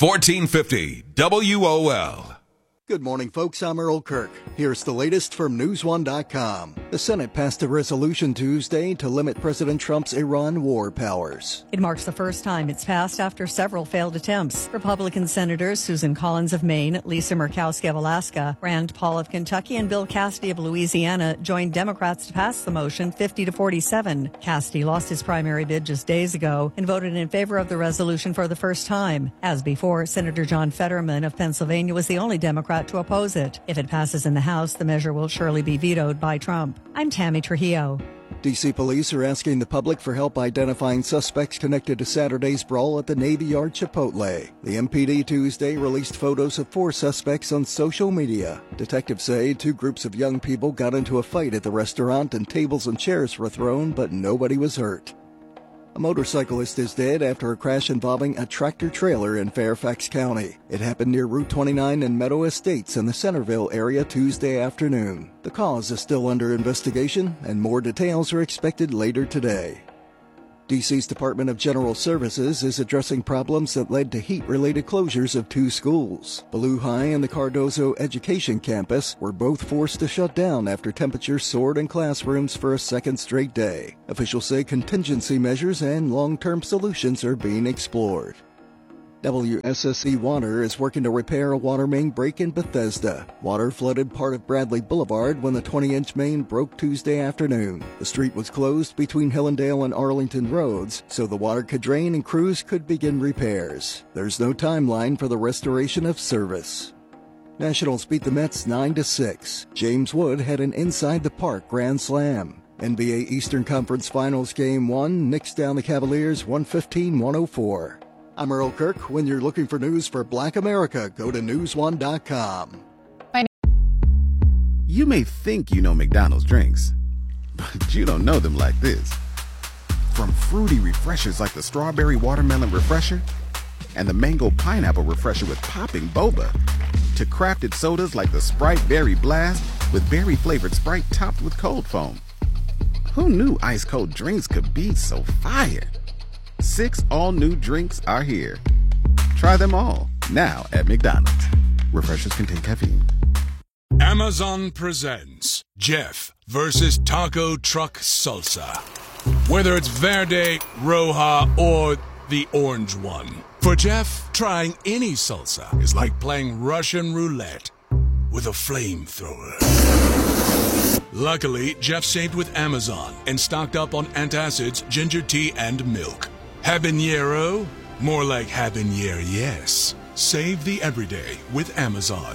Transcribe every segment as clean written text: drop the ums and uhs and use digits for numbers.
1450 WOL. Good morning, folks. I'm Earl Kirk. Here's the latest from NewsOne.com. The Senate passed a resolution Tuesday to limit President Trump's Iran war powers. It marks the first time it's passed after several failed attempts. Republican Senators Susan Collins of Maine, Lisa Murkowski of Alaska, Rand Paul of Kentucky, and Bill Cassidy of Louisiana joined Democrats to pass the motion 50-47. Cassidy lost his primary bid just days ago and voted in favor of the resolution for the first time. As before, Senator John Fetterman of Pennsylvania was the only Democrat to oppose it. If it passes in the House, the measure will surely be vetoed by Trump. I'm Tammy Trujillo. D.C. police are asking the public for help identifying suspects connected to Saturday's brawl at the Navy Yard Chipotle. The MPD Tuesday released photos of 4 suspects on social media. Detectives say 2 groups of young people got into a fight at the restaurant and tables and chairs were thrown, but nobody was hurt. A motorcyclist is dead after a crash involving a tractor-trailer in Fairfax County. It happened near Route 29 and Meadow Estates in the Centerville area Tuesday afternoon. The cause is still under investigation, and more details are expected later today. D.C.'s Department of General Services is addressing problems that led to heat-related closures of 2 schools. Ballou High and the Cardozo Education Campus were both forced to shut down after temperatures soared in classrooms for a second straight day. Officials say contingency measures and long-term solutions are being explored. WSSC Water is working to repair a water main break in Bethesda. Water flooded part of Bradley Boulevard when the 20-inch main broke Tuesday afternoon. The street was closed between Hillendale and Arlington Roads, so the water could drain and crews could begin repairs. There's no timeline for the restoration of service. Nationals beat the Mets 9-6. James Wood had an inside-the-park grand slam. NBA Eastern Conference Finals Game 1, Knicks down the Cavaliers 115-104. I'm Earl Kirk. When you're looking for news for Black America, go to NewsOne.com. You may think you know McDonald's drinks, but you don't know them like this. From fruity refreshers like the Strawberry Watermelon Refresher and the Mango Pineapple Refresher with popping boba, to crafted sodas like the Sprite Berry Blast with berry-flavored Sprite topped with cold foam. Who knew ice-cold drinks could be so fire? 6 all-new drinks are here. Try them all, now at McDonald's. Refreshers contain caffeine. Amazon presents Jeff versus Taco Truck Salsa. Whether it's Verde, Roja, or the orange one. For Jeff, trying any salsa is like playing Russian roulette with a flamethrower. Luckily, Jeff saved with Amazon and stocked up on antacids, ginger tea, and milk. Habanero? More like habanero, yes. Save the everyday with Amazon.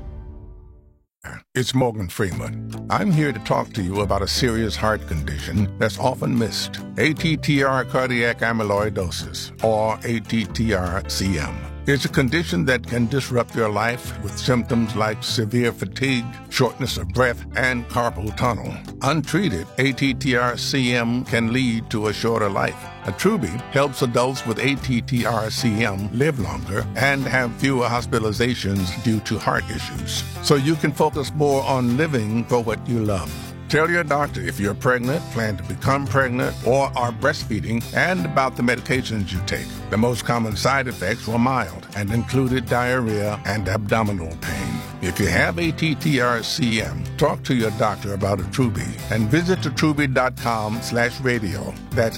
It's Morgan Freeman. I'm here to talk to you about a serious heart condition that's often missed. ATTR cardiac amyloidosis, or ATTR-CM. It's a condition that can disrupt your life with symptoms like severe fatigue, shortness of breath, and carpal tunnel. Untreated, ATTR-CM can lead to a shorter life. Attruby helps adults with ATTR-CM live longer and have fewer hospitalizations due to heart issues, so you can focus more on living for what you love. Tell your doctor if you're pregnant, plan to become pregnant, or are breastfeeding, and about the medications you take. The most common side effects were mild and included diarrhea and abdominal pain. If you have ATTR-CM, talk to your doctor about Attruby and visit attruby.com/radio. That's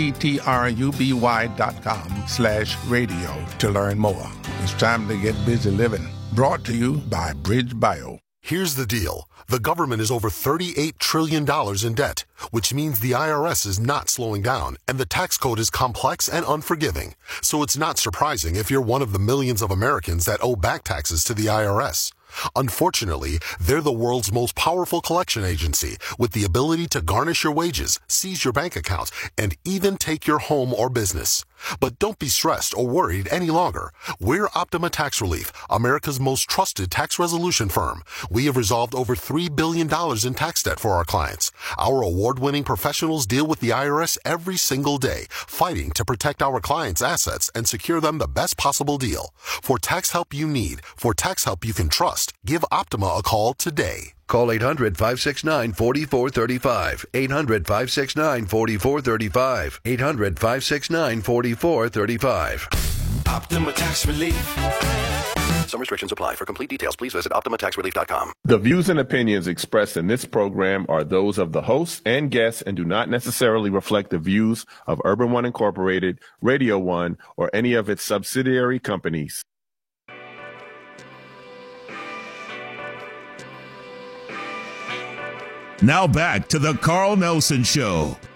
ATTRUBY.com/radio to learn more. It's time to get busy living. Brought to you by Bridge Bio. Here's the deal. The government is over $38 trillion in debt, which means the IRS is not slowing down, and the tax code is complex and unforgiving. So it's not surprising if you're one of the millions of Americans that owe back taxes to the IRS. Unfortunately, they're the world's most powerful collection agency with the ability to garnish your wages, seize your bank accounts, and even take your home or business. But don't be stressed or worried any longer. We're Optima Tax Relief, America's most trusted tax resolution firm. We have resolved over $3 billion in tax debt for our clients. Our award-winning professionals deal with the IRS every single day, fighting to protect our clients' assets and secure them the best possible deal. For tax help you need, for tax help you can trust, give Optima a call today. Call 800-569-4435. 800-569-4435. 800-569-4435. Optima Tax Relief. Some restrictions apply. For complete details, please visit OptimaTaxRelief.com. The views and opinions expressed in this program are those of the hosts and guests and do not necessarily reflect the views of Urban One Incorporated, Radio One, or any of its subsidiary companies. Now back to the Carl Nelson Show